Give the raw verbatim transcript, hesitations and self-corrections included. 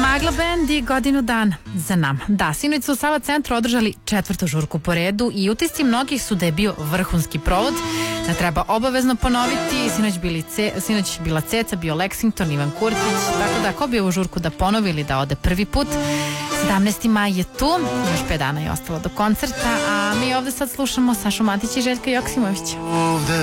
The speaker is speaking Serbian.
Magla band i godinu dana za nama. Da, sinoć su u Sava centru održali četvrtu žurku po redu i utisci mnogih su da je bio vrhunski provod, da treba obavezno ponoviti. Sinoć, bili ce, sinoć bila Ceca, bio Lexington, Ivan Kurtić, tako da ako bi ovu žurku da ponovi ili da ode prvi put, sedamnaesti maj je tu, još pet dana je ostalo do koncerta, a mi ovde sad slušamo Sašu Matića i Željka Joksimovića. Ovde